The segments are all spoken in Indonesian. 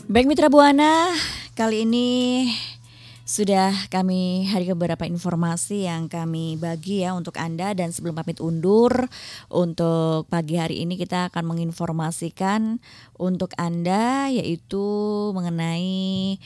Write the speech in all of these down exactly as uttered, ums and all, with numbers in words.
Baik Mitra Buana, kali ini sudah kami hadirkan beberapa informasi yang kami bagi ya untuk Anda, dan sebelum pamit undur untuk pagi hari ini kita akan menginformasikan untuk Anda yaitu mengenai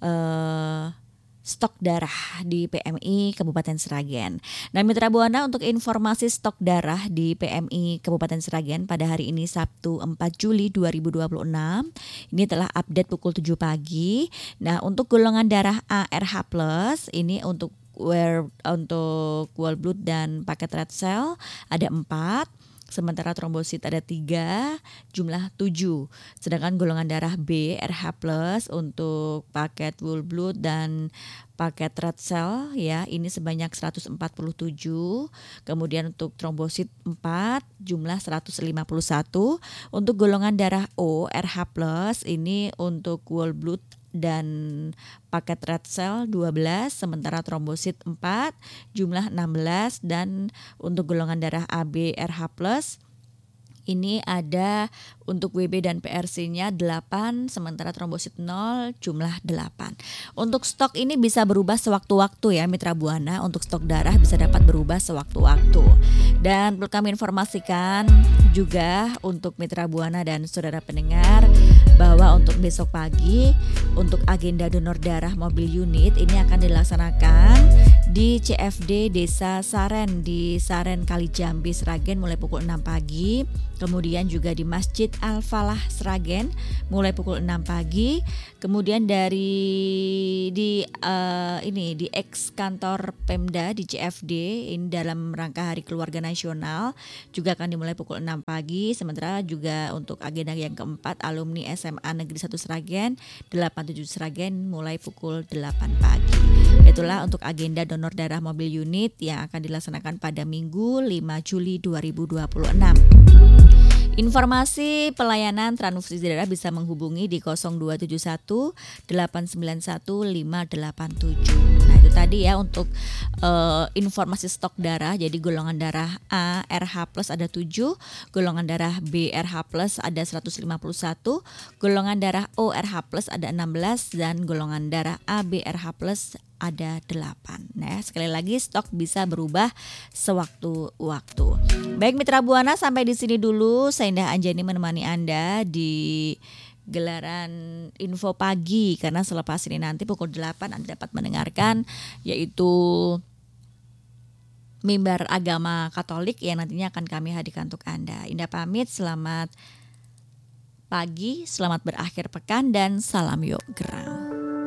eh, stok darah di P M I Kabupaten Sragen. Nah Mitra Buana, untuk informasi stok darah di P M I Kabupaten Sragen pada hari ini Sabtu empat Juli dua ribu dua puluh enam, ini telah update pukul tujuh pagi. Nah untuk golongan darah A R H plus ini untuk wear, untuk whole blood dan paket red cell ada empat. Sementara trombosit ada tiga, jumlah tujuh. Sedangkan golongan darah B R H plus untuk paket whole blood dan paket red cell ya ini sebanyak seratus empat puluh tujuh. Kemudian untuk trombosit empat, jumlah seratus lima puluh satu. Untuk golongan darah O R H plus ini untuk whole blood dan paket red cell dua belas, sementara trombosit empat, jumlah enam belas. Dan untuk golongan darah A B R H plus ini ada untuk W B dan P R C-nya delapan, sementara trombosit nol, jumlah delapan. Untuk stok ini bisa berubah sewaktu-waktu ya Mitra Buana, untuk stok darah bisa dapat berubah sewaktu-waktu. Dan perlu kami informasikan juga untuk Mitra Buana dan saudara pendengar bahwa untuk besok pagi untuk agenda donor darah mobil unit ini akan dilaksanakan di C F D Desa Saren di Saren Kalijambi Sragen mulai pukul enam pagi. Kemudian juga di Masjid Al-Falah Sragen mulai pukul enam pagi. Kemudian dari di uh, ini di ex kantor Pemda di C F D ini dalam rangka Hari Keluarga Nasional juga akan dimulai pukul enam pagi. Sementara juga untuk agenda yang keempat alumni S M A Negeri satu Sragen delapan puluh tujuh Sragen mulai pukul delapan pagi. Itulah untuk agenda donor darah mobil unit yang akan dilaksanakan pada Minggu lima Juli dua ribu dua puluh enam. Informasi pelayanan transfusi darah bisa menghubungi di nol dua tujuh satu delapan sembilan satu lima delapan tujuh. Nah itu tadi ya untuk uh, informasi stok darah. Jadi golongan darah A R H plus ada tujuh, golongan darah B R H plus ada seratus lima puluh satu, golongan darah O R H plus ada enam belas, dan golongan darah A B R H plus ada delapan. Nah, sekali lagi stok bisa berubah sewaktu-waktu. Baik Mitra Buana, sampai di sini dulu saya Indah Anjani menemani Anda di gelaran info pagi, karena selepas ini nanti pukul delapan Anda dapat mendengarkan yaitu mimbar agama Katolik yang nantinya akan kami hadirkan untuk Anda. Indah pamit, selamat pagi, selamat berakhir pekan, dan salam yuk gerak.